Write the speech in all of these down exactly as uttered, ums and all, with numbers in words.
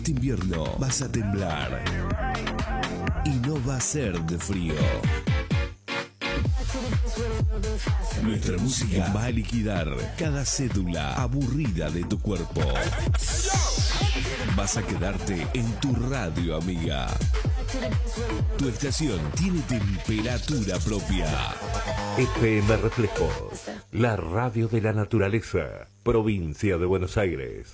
Este invierno vas a temblar y no va a ser de frío. Nuestra música va a liquidar cada cédula aburrida de tu cuerpo. Vas a quedarte en tu radio, amiga. Tu estación tiene temperatura propia. F M Reflejos, la radio de la naturaleza, provincia de Buenos Aires.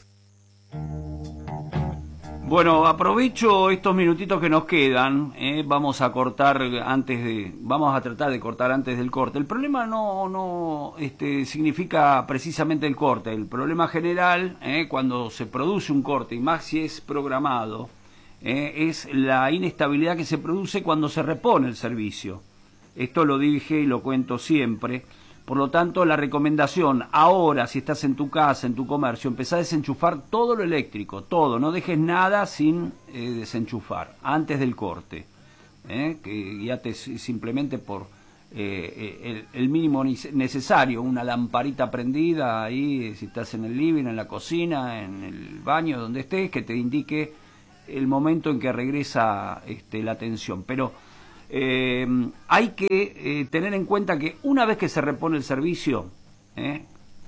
Bueno, aprovecho estos minutitos que nos quedan, eh, vamos a cortar antes de, vamos a tratar de cortar antes del corte. El problema no, no, este, significa precisamente el corte. El problema general, eh, cuando se produce un corte, y más si es programado, eh, es la inestabilidad que se produce cuando se repone el servicio. Esto lo dije y lo cuento siempre. Por lo tanto, la recomendación ahora, si estás en tu casa, en tu comercio, empezá a desenchufar todo lo eléctrico, todo, no dejes nada sin eh, desenchufar, antes del corte, ¿eh? Que guíate simplemente por eh, el, el mínimo necesario, una lamparita prendida ahí, si estás en el living, en la cocina, en el baño, donde estés, que te indique el momento en que regresa este, la tensión. Pero Eh, hay que eh, tener en cuenta que una vez que se repone el servicio, eh,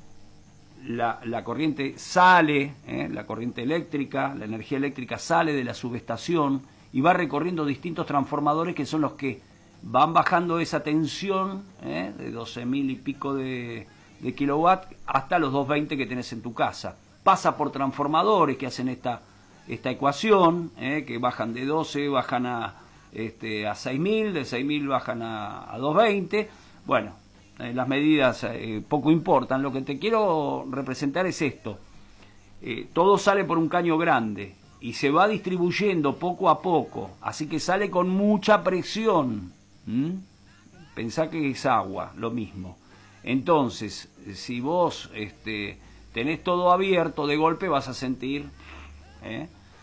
la, la corriente sale, eh, la corriente eléctrica, la energía eléctrica sale de la subestación y va recorriendo distintos transformadores que son los que van bajando esa tensión eh, de doce mil y pico de, de kilowatt hasta los doscientos veinte que tenés en tu casa. Pasa por transformadores que hacen esta, esta ecuación, eh, que bajan de doce, bajan a Este, a seis mil, de seis mil bajan a, a doscientos veinte. Bueno, eh, las medidas eh, poco importan. Lo que te quiero representar es esto. Eh, todo sale por un caño grande y se va distribuyendo poco a poco, así que sale con mucha presión. ¿Mm? Pensá que es agua, lo mismo. Entonces, si vos este, tenés todo abierto, de golpe vas a sentir, ¿eh?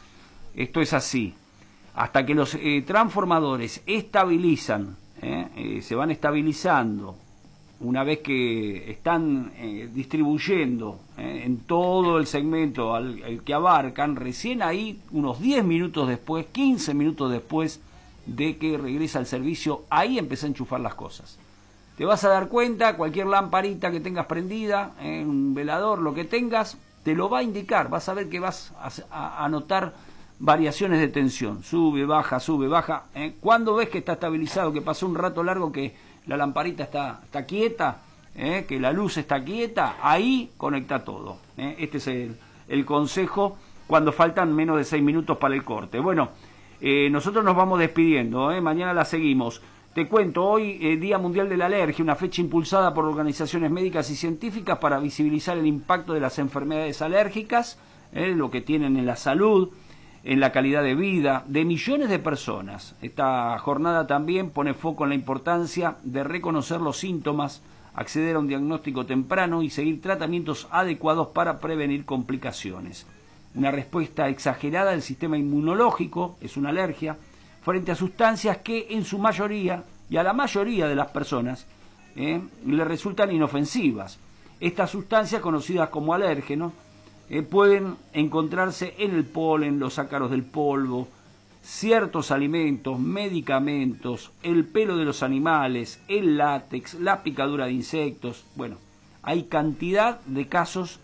Esto es así. Hasta que los eh, transformadores estabilizan, eh, eh, se van estabilizando, una vez que están eh, distribuyendo eh, en todo el segmento al, al que abarcan, recién ahí, unos diez minutos después, quince minutos después de que regresa el servicio, ahí empecé a enchufar las cosas. Te vas a dar cuenta, cualquier lamparita que tengas prendida, eh, un velador, lo que tengas, te lo va a indicar, vas a ver que vas a, a, a notar variaciones de tensión, sube, baja, sube, baja. ¿eh? Cuando ves que está estabilizado, que pasó un rato largo, que la lamparita está, está quieta, ¿eh? que la luz está quieta, ahí conecta todo. ¿eh? Este es el, el consejo cuando faltan menos de seis minutos para el corte. Bueno, eh, nosotros nos vamos despidiendo, ¿eh? mañana la seguimos. Te cuento, hoy eh, Día Mundial de la Alergia, una fecha impulsada por organizaciones médicas y científicas para visibilizar el impacto de las enfermedades alérgicas, ¿eh? lo que tienen en la salud, en la calidad de vida de millones de personas. Esta jornada también pone foco en la importancia de reconocer los síntomas, acceder a un diagnóstico temprano y seguir tratamientos adecuados para prevenir complicaciones. Una respuesta exagerada del sistema inmunológico, es una alergia, frente a sustancias que en su mayoría, y a la mayoría de las personas, eh, le resultan inofensivas. Estas sustancias, conocidas como alérgenos, Eh, pueden encontrarse en el polen, los ácaros del polvo, ciertos alimentos, medicamentos, el pelo de los animales, el látex, la picadura de insectos. Bueno, hay cantidad de casos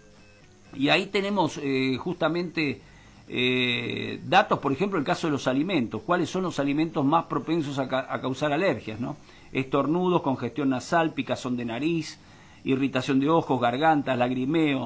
y ahí tenemos eh, justamente eh, datos, por ejemplo, el caso de los alimentos. ¿Cuáles son los alimentos más propensos a, ca a causar alergias, ¿no? Estornudos, congestión nasal, picazón de nariz, irritación de ojos, garganta, lagrimeo,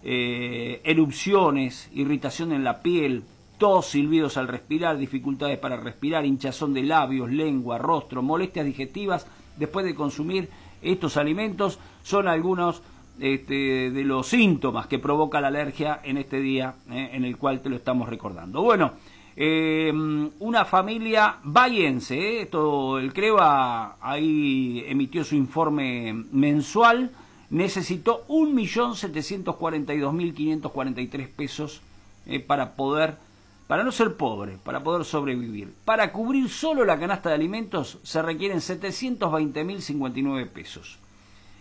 Eh, erupciones, irritación en la piel, tos, silbidos al respirar, dificultades para respirar, hinchazón de labios, lengua, rostro, molestias digestivas después de consumir estos alimentos, son algunos este, de los síntomas que provoca la alergia en este día eh, en el cual te lo estamos recordando. Bueno, eh, una familia bahiense, eh, esto, el CREVA ahí emitió su informe mensual, necesitó un millón setecientos cuarenta y dos mil quinientos cuarenta y tres pesos eh, para poder, para no ser pobre, para poder sobrevivir. Para cubrir solo la canasta de alimentos se requieren setecientos veinte mil cincuenta y nueve pesos.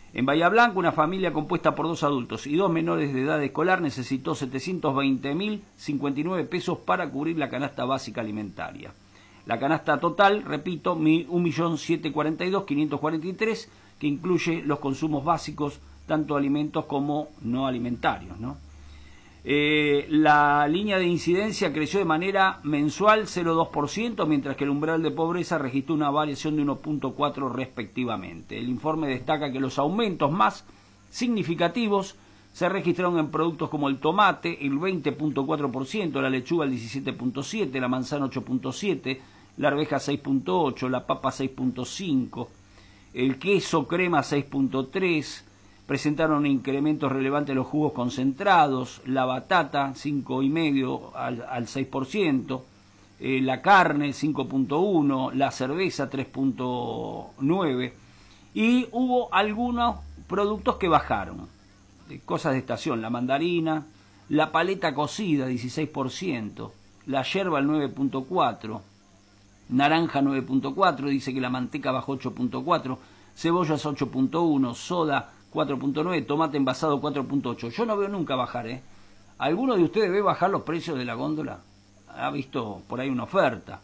En Bahía Blanca, una familia compuesta por dos adultos y dos menores de edad escolar necesitó setecientos veinte mil cincuenta y nueve pesos para cubrir la canasta básica alimentaria. La canasta total, repito, un millón setecientos cuarenta y dos mil quinientos cuarenta y tres, que incluye los consumos básicos, tanto alimentos como no alimentarios, ¿no? Eh, la línea de incidencia creció de manera mensual cero coma dos por ciento, mientras que el umbral de pobreza registró una variación de uno punto cuatro por ciento respectivamente. El informe destaca que los aumentos más significativos se registraron en productos como el tomate, el veinte punto cuatro por ciento, la lechuga el diecisiete punto siete por ciento, la manzana ocho punto siete por ciento, la arveja seis punto ocho por ciento, la papa seis punto cinco por ciento, el queso crema seis punto tres por ciento, presentaron incrementos relevantes los jugos concentrados, la batata cinco coma cinco por ciento al, al seis por ciento, eh, la carne cinco punto uno por ciento, la cerveza tres punto nueve por ciento, y hubo algunos productos que bajaron, eh, cosas de estación, la mandarina, la paleta cocida dieciséis por ciento, la yerba el nueve punto cuatro por ciento, naranja nueve punto cuatro por ciento, dice que la manteca bajó ocho punto cuatro por ciento, cebollas ocho punto uno por ciento, soda cuatro punto nueve por ciento, tomate envasado cuatro punto ocho por ciento. Yo no veo nunca bajar, ¿eh? ¿Alguno de ustedes ve bajar los precios de la góndola? ¿Ha visto por ahí una oferta?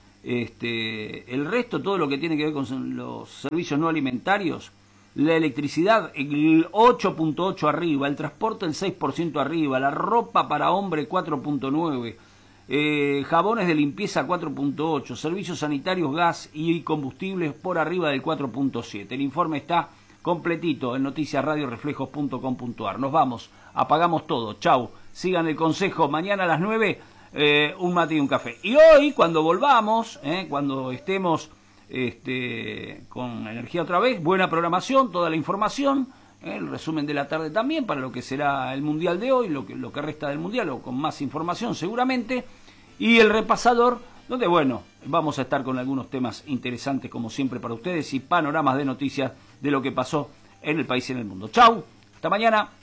Este, el resto, todo lo que tiene que ver con los servicios no alimentarios, la electricidad el ocho punto ocho por ciento arriba, el transporte el seis por ciento arriba, la ropa para hombre cuatro punto nueve por ciento, eh, jabones de limpieza cuatro punto ocho por ciento, servicios sanitarios, gas y combustibles por arriba del cuatro punto siete por ciento. El informe está completito en noticias radio reflejos punto com punto a r. Nos vamos, apagamos todo, chau, sigan el consejo, mañana a las nueve, eh, un mate y un café. Y hoy, cuando volvamos, eh, cuando estemos este, con energía otra vez, buena programación, toda la información, eh, el resumen de la tarde también, para lo que será el Mundial de hoy, lo que, lo que resta del Mundial, o con más información seguramente, y el repasador, donde, bueno, vamos a estar con algunos temas interesantes como siempre para ustedes y panoramas de noticias de lo que pasó en el país y en el mundo. Chau, hasta mañana.